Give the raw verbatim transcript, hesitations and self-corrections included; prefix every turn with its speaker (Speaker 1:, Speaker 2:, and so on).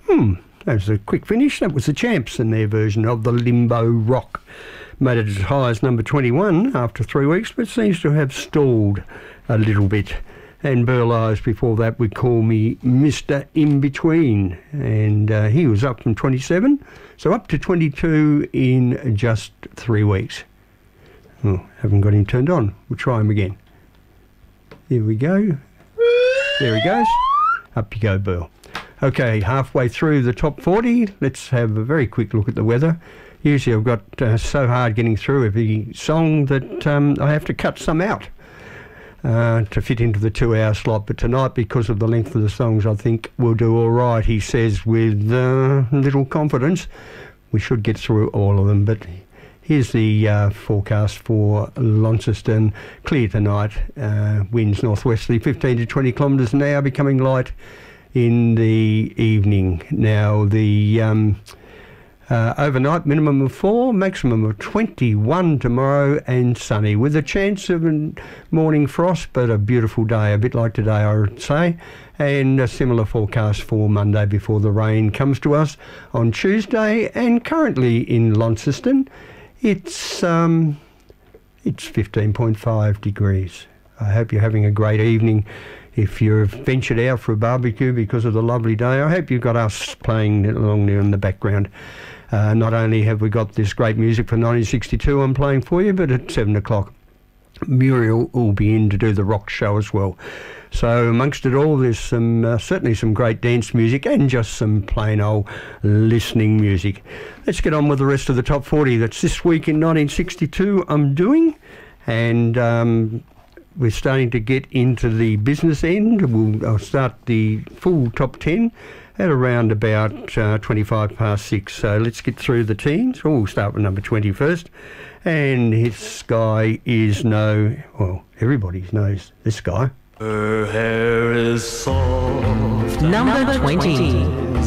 Speaker 1: Hmm, that was a quick finish. That was the Champs and their version of the Limbo Rock. Made it as high as number twenty-one after three weeks, but seems to have stalled a little bit. And Burl Ives before that would Call Me Mister In-Between. And uh, he was up from twenty-seven, so up to twenty-two in just three weeks. Oh, haven't got him turned on. We'll try him again. There we go. There he goes. Up you go, Burl. Okay, halfway through the top forty. Let's have a very quick look at the weather. Usually I've got uh, so hard getting through every song that um, I have to cut some out uh, to fit into the two-hour slot. But tonight, because of the length of the songs, I think we'll do all right, he says with uh, little confidence. We should get through all of them, but here's the uh, forecast for Launceston. Clear tonight, uh, winds northwesterly fifteen to twenty kilometres an hour, becoming light in the evening. Now the um, uh, overnight minimum of four, maximum of twenty-one tomorrow, and sunny with a chance of a morning frost, but a beautiful day, a bit like today I would say. And a similar forecast for Monday before the rain comes to us on Tuesday. And currently in Launceston it's um, it's fifteen point five degrees. I hope you're having a great evening. If you've ventured out for a barbecue because of the lovely day, I hope you've got us playing along there in the background. Uh, not only have we got this great music from nineteen sixty-two I'm playing for you, but at seven o'clock, Muriel will be in to do the rock show as well. So amongst it all, there's some uh, certainly some great dance music and just some plain old listening music. Let's get on with the rest of the top forty. That's this week in nineteen sixty-two I'm doing, and um, we're starting to get into the business end. We'll I'll start the full top ten at around about uh, twenty-five past six. So let's get through the teens. Oh, we'll start with number twenty first. And this guy is no, well, everybody knows this guy.
Speaker 2: Her hair is soft.
Speaker 3: Number twenty.